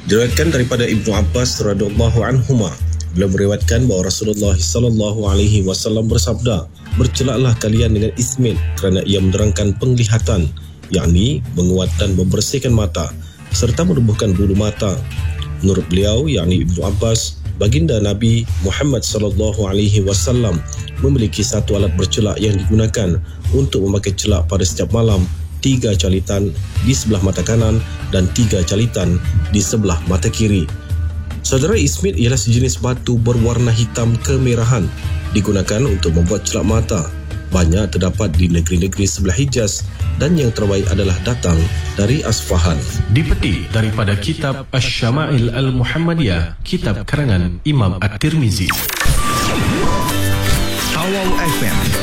Diriwayatkan daripada Ibnu Abbas radhiyallahu anhuma, beliau meriwayatkan bahawa Rasulullah sallallahu alaihi wasallam bersabda, "Bercelaklah kalian dengan ismit kerana ia menerangkan penglihatan, yakni menguat dan membersihkan mata serta menumbuhkan bulu mata." Menurut beliau, yakni Ibnu Abbas, baginda Nabi Muhammad sallallahu alaihi wasallam memiliki satu alat bercelak yang digunakan untuk memakai celak pada setiap malam, 3 calitan di sebelah mata kanan dan 3 calitan di sebelah mata kiri. Saudara, ismit ialah sejenis batu berwarna hitam kemerahan digunakan untuk membuat celak mata. Banyak terdapat di negeri-negeri sebelah Hijaz dan yang terbaik adalah datang dari Asfahan. Dipetik daripada kitab Asy-Syama'il Al-Muhammadiyah, kitab karangan Imam At-Tirmizi. Awal FM